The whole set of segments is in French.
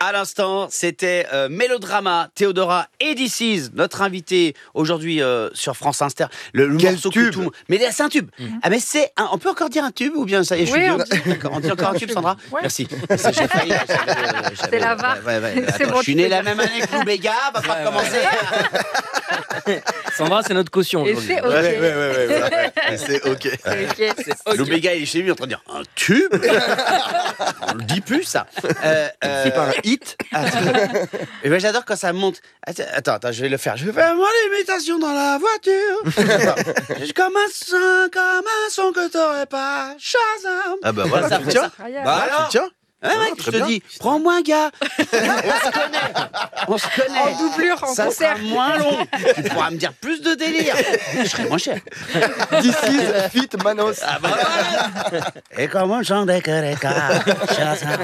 À l'instant, c'était Mélodrama, Théodora et This Is, notre invité aujourd'hui sur France Inter. Le morceau tube. que tout... Mais c'est un tube. Ah mais on peut encore dire un tube ou bien ça y est, je suis vieux. D'accord, on dit encore un tube, Sandra. Ouais. Merci. J'ai failli. C'est la VAR. C'est Attends, bon, je suis tu né peux la dire. même année que Lou Béga, va pas commencer. Sandra, c'est notre caution Et aujourd'hui. c'est ok. Ouais, c'est ok. C'est ok. Lou Béga, il est chez lui en train de dire un tube. On le dit plus ça. C'est pas un hit. Et ben j'adore quand ça monte. Attends, je vais le faire. Je vais faire moi l'imitation dans la voiture. J'ai comme un son que t'aurais pas. Shazam. Ah bah voilà, Ça tu fait tiens. ça. Incroyable. Bah alors. Tiens. Ouais, mec, je très te bien. dis, prends-moi un gars. On se connaît. En doublure, en Ça concert. sera moins long. Tu pourras me dire plus de délire. Je serai moins cher. This is Fit Manos. Ah bah voilà. Et comment chanter que les gars. Shazam.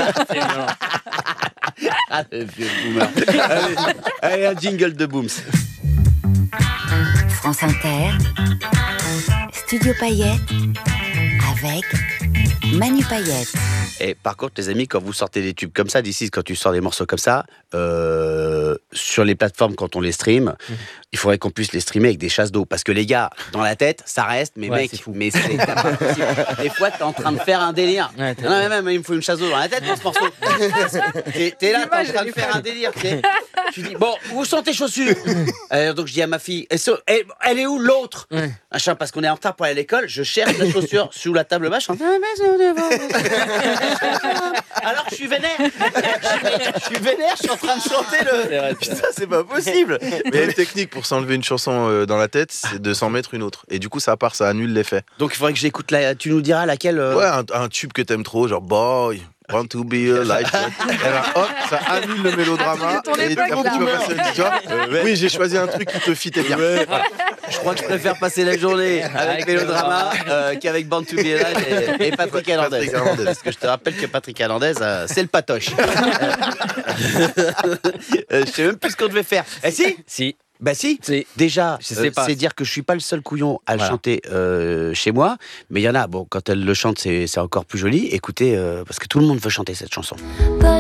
Ah, le vieux boomer. Allez, un jingle de Booms. France Inter, Studio Paillettes, avec Manu Paillette. Et par contre, les amis, quand vous sortez des tubes comme ça, d'ici, quand tu sors des morceaux comme ça, sur les plateformes, quand on les stream, il faudrait qu'on puisse les streamer avec des chasses d'eau. Parce que les gars, dans la tête, ça reste, mais Ouais, mec, c'est fou. mais c'est pas possible. Des fois, t'es en train de faire un délire. Ouais, Non, mais même, il me faut une chasse d'eau dans la tête pour ce morceau. T'es là, t'es en L'image, train elle de est faire folle. un délire. Tu dis, bon, où sont tes chaussures? Donc, je dis à ma fille, elle est où l'autre? Ouais. Machin, parce qu'on est en retard pour aller à l'école, je cherche la chaussure sous la table basse. Alors que je suis vénère. Je suis vénère, je suis en train de chanter le. Putain, c'est pas possible. Mais il y a une technique pour s'enlever une chanson dans la tête, c'est de s'en mettre une autre. Et du coup, ça part, ça annule l'effet. Donc il faudrait que j'écoute tu nous diras laquelle. Ouais, un tube que t'aimes trop, genre Boy, Want to be a light. Et ben, hop, ça annule le mélodrama. C'est ton Et époque, après, tu là. vas passer une histoire. Oui, j'ai choisi un truc qui te fitait bien. Je crois que je préfère passer la journée avec Avec Mélodrama qu'avec Band to Be Alive et Patrick Hernandez. Patrick Hernandez. Parce que je te rappelle que Patrick Hernandez, c'est le patoche. Je sais même plus ce qu'on devait faire. Eh si. Si. Bah si, Si. déjà, Je sais pas. c'est dire que je suis pas le seul couillon à le Voilà. chanter chez moi, mais il y en a, bon, quand elle le chante, c'est encore plus joli. Écoutez, parce que tout le monde veut chanter cette chanson.